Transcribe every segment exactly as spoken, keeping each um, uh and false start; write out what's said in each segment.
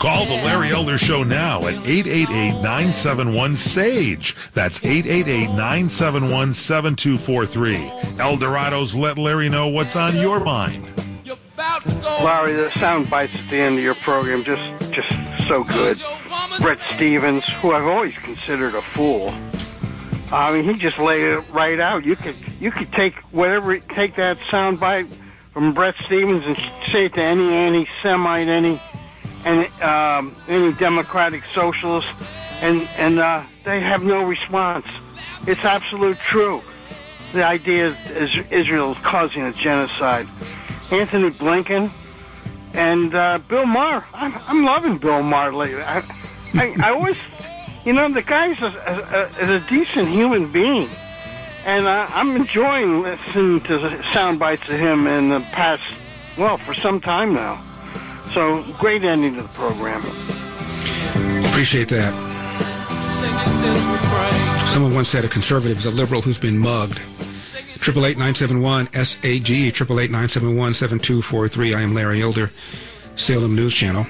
Call the Larry Elder Show now at eight eight eight, nine seven one, S A G E. That's eight eight eight, nine seven one, seven two four three. Eldorado's Let Larry Know What's on Your Mind. Larry, the sound bites at the end of your program, just just so good. Brett Stevens, who I've always considered a fool. I mean, he just laid it right out. You could you could take whatever, take that sound bite from Brett Stevens and say it to any anti-Semite, any any um, any Democratic Socialist, and and uh, they have no response. It's absolute true. The idea is Israel is causing a genocide. Anthony Blinken and uh, Bill Maher. I'm, I'm loving Bill Maher lately. I, I, I always, you know, the guy's a, a, a, a decent human being, and uh, I'm enjoying listening to the sound bites of him in the past, well, for some time now. So, great ending to the program. Appreciate that. Someone once said a conservative is a liberal who's been mugged. Triple eight nine seven one S A G E, triple eight nine seven one seven two four three. I am Larry Elder, Salem News Channel.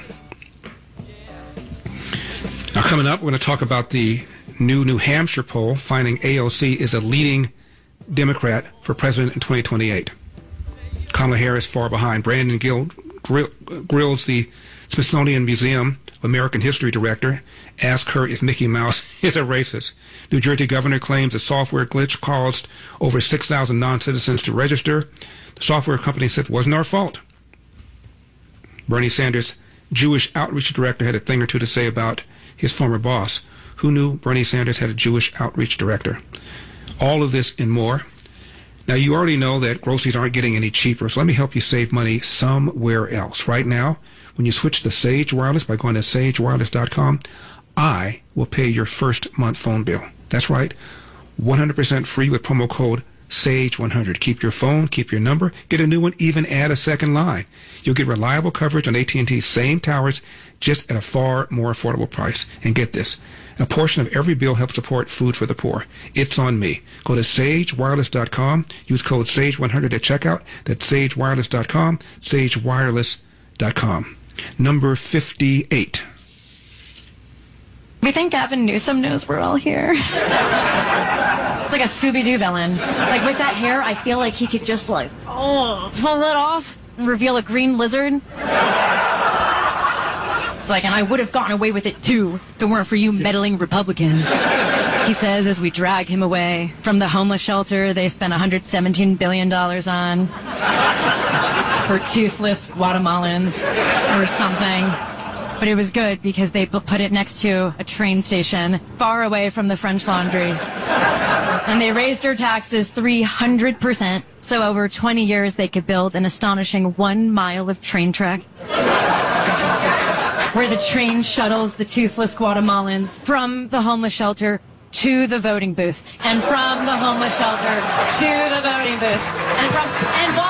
Now, coming up, we're going to talk about the new New Hampshire poll finding A O C is a leading Democrat for president in twenty twenty-eight. Kamala Harris far behind. Brandon Gill grill, grills the Smithsonian Museum of American History director, asked her if Mickey Mouse is a racist. New Jersey governor claims a software glitch caused over six thousand non-citizens to register. The software company said it wasn't our fault. Bernie Sanders' Jewish outreach director had a thing or two to say about his former boss. Who knew Bernie Sanders had a Jewish outreach director? All of this and more. Now, you already know that groceries aren't getting any cheaper, so let me help you save money somewhere else. Right now, when you switch to Sage Wireless by going to sage wireless dot com, I will pay your first month phone bill. That's right, one hundred percent free with promo code sage one hundred. Keep your phone, keep your number, get a new one, even add a second line. You'll get reliable coverage on A T and T's same towers, just at a far more affordable price. And get this, a portion of every bill helps support food for the poor. It's on me. Go to sage wireless dot com, use code sage one hundred at checkout. That's sage wireless dot com, sage wireless dot com. Number fifty-eight. We think Gavin Newsom knows we're all here. It's like a Scooby-Doo villain. Like, with that hair, I feel like he could just, like, oh, pull it off and reveal a green lizard. It's like, and I would have gotten away with it, too, if it weren't for you meddling Republicans. He says as we drag him away from the homeless shelter they spent one hundred seventeen billion dollars on for toothless Guatemalans or something. But it was good because they put it next to a train station far away from the French Laundry. And they raised her taxes three hundred percent. So over twenty years, they could build an astonishing one mile of train track where the train shuttles the toothless Guatemalans from the homeless shelter to the voting booth, and from the homeless shelter to the voting booth, and from and while